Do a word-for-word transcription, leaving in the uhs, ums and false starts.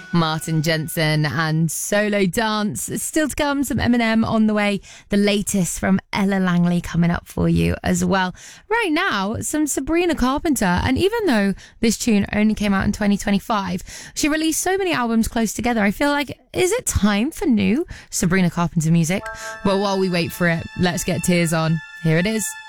Martin Jensen and Solo Dance. Still to come, some Eminem on the way. The latest from Ella Langley coming up for you as well. Right now, some Sabrina Carpenter. And even though this tune only came out in twenty twenty-five, she released so many albums close together. I feel like, is it time for new Sabrina Carpenter music? Well, while we wait for it, let's get Tears on. Here it is.